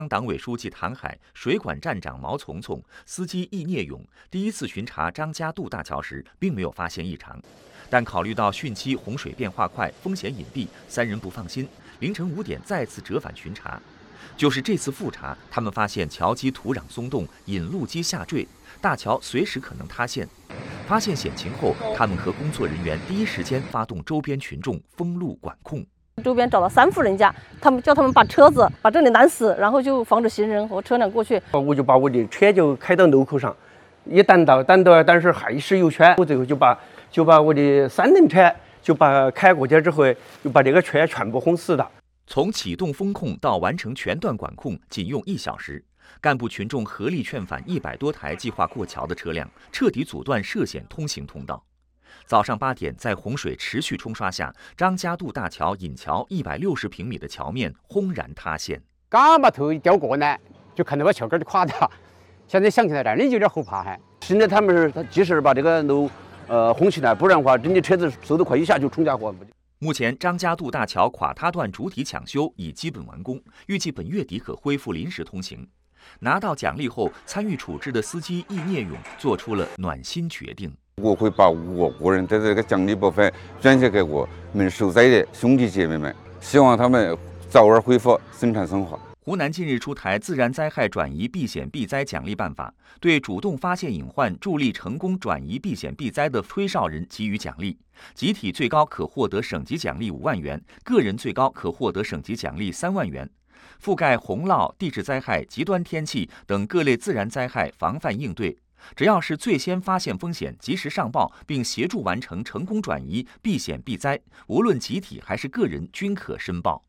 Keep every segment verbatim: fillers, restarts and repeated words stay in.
党委书记谭海、水管站长毛丛丛、司机易聂勇第一次巡查张家渡大桥时，并没有发现异常。但考虑到汛期洪水变化快、风险隐蔽，三人不放心，凌晨五点再次折返巡查。就是这次复查，他们发现桥基土壤松动，引路基下坠，大桥随时可能塌陷。发现险情后，他们和工作人员第一时间发动周边群众封路管控。 周边找了三户人家，他们叫他们把车子把这里拦死，然后就防止行人和车辆过去。 我就把我的车就开到路口上，一挡到挡到，但是还是有圈，我最后就把就把我的三轮车就把开过去之后，就把这个圈全部轰死了。 从启动风控到完成全段管控，仅用一小时。干部群众合力劝返一百多台计划过桥的车辆，彻底阻断涉险通行通道。早上八点，在洪水持续冲刷下，张家渡大桥引桥一百六十平米的桥面轰然塌陷。 刚把头一掉过来，就看到把桥杆就垮掉。现在想起来，真的有点后怕还。 现在他们是及时把这个路呃轰起来，不然的话，真的车子速度快，一下就冲下过。 目前，张家渡大桥垮塌段主体抢修已基本完工，预计本月底可恢复临时通行。拿到奖励后，参与处置的司机易聂勇做出了暖心决定： 我会把我个人的这个奖励部分转借给我们受灾的兄弟姐妹们，希望他们早日恢复正常生活。 湖南近日出台自然灾害转移避险避灾奖励办法，对主动发现隐患、助力成功转移避险避灾的吹哨人给予奖励，集体最高可获得省级奖励五万元，个人最高可获得省级奖励三万元。覆盖洪涝、地质灾害、极端天气等各类自然灾害防范应对，只要是最先发现风险、及时上报并协助完成成功转移、避险避灾，无论集体还是个人均可申报。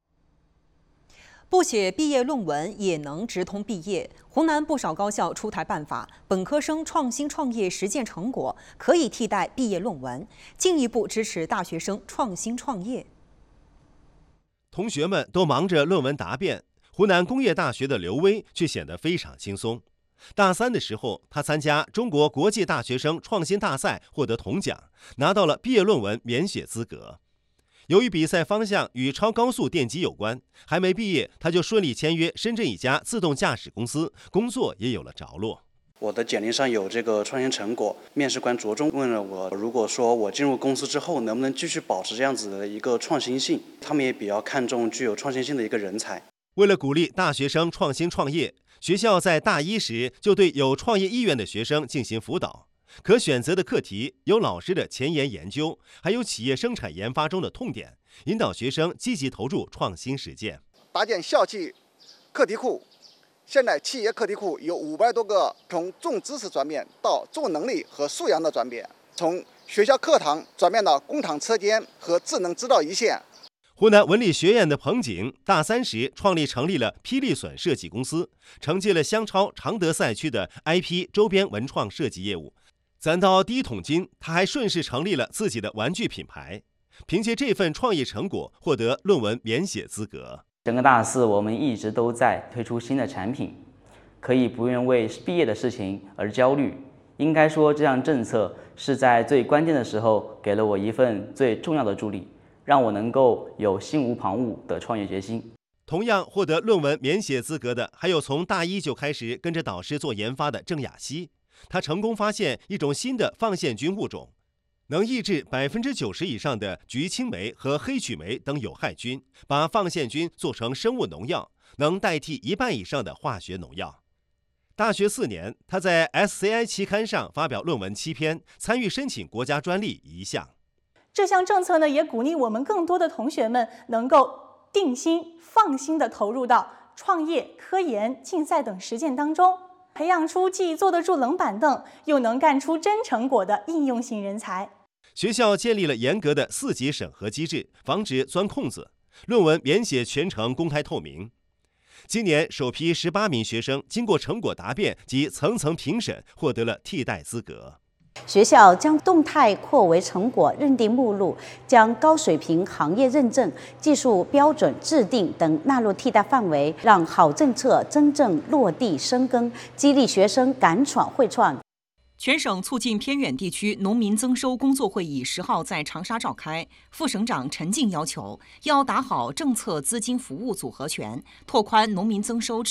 不写毕业论文也能直通毕业。湖南不少高校出台办法，本科生创新创业实践成果可以替代毕业论文，进一步支持大学生创新创业。 同学们都忙着论文答辩，湖南工业大学的刘威却显得非常轻松。大三的时候，他参加中国国际大学生创新大赛，获得铜奖，拿到了毕业论文免写资格。由于比赛方向与超高速电机有关，还没毕业他就顺利签约深圳一家自动驾驶公司，工作也有了着落。 我的简历上有这个创新成果，面试官着重问了我，如果说我进入公司之后能不能继续保持这样子的一个创新性，他们也比较看重具有创新性的一个人才。 为了鼓励大学生创新创业，学校在大一时就对有创业意愿的学生进行辅导。可选择的课题有老师的前沿研究，还有企业生产研发中的痛点，引导学生积极投入创新实践。 搭建校企课题库，现在企业课题库有五百多个，从重知识转变到重能力和素养的转变，从学校课堂转变到工厂车间和智能制造一线。 湖南文理学院的彭景大三时创立成立了霹雳笋设计公司，承接了湘超常德赛区的 I P 周边文创设计业务。攒到第一桶金，他还顺势成立了自己的玩具品牌，凭借这份创业成果获得论文免写资格。 整个大四我们一直都在推出新的产品，可以不用为毕业的事情而焦虑。应该说这项政策是在最关键的时候给了我一份最重要的助力，让我能够有心无旁骛的创业决心。 同样获得论文免写资格的还有从大一就开始跟着导师做研发的郑雅希。他成功发现一种新的放线菌物种，能抑制百分之九十以上的菊青霉和黑曲霉等有害菌，把放线菌做成生物农药，能代替一半以上的化学农药。大学四年，他在 S C I 期刊上发表论文七篇，参与申请国家专利一项。 这项政策呢，也鼓励我们更多的同学们能够定心、放心地投入到创业、科研、竞赛等实践当中。培养出既坐得住冷板凳，又能干出真成果的应用型人才。 学校建立了严格的四级审核机制，防止钻空子，论文免写全程公开透明。今年首批十八名学生经过成果答辩及层层评审，获得了替代资格。 学校将动态扩围成果认定目录，将高水平行业认证、技术标准制定等纳入替代范围，让好政策真正落地生根，激励学生敢闯会创。 全省促进偏远地区农民增收工作会议十号在长沙召开，副省长陈静要求要打好政策资金服务组合拳，拓宽农民增收